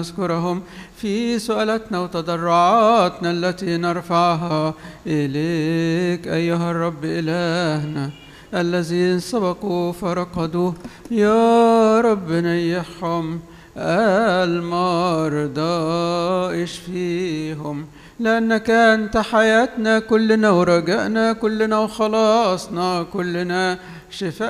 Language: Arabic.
نذكرهم في سؤالتنا وتضرعاتنا التي نرفعها إليك أيها الرب إلهنا. الذين سبقوا فرقدوا يا رب نيحهم، المرضى اشفيهم، لأنك أنت حياتنا كلنا ورجائنا كلنا وخلاصنا كلنا، شفاء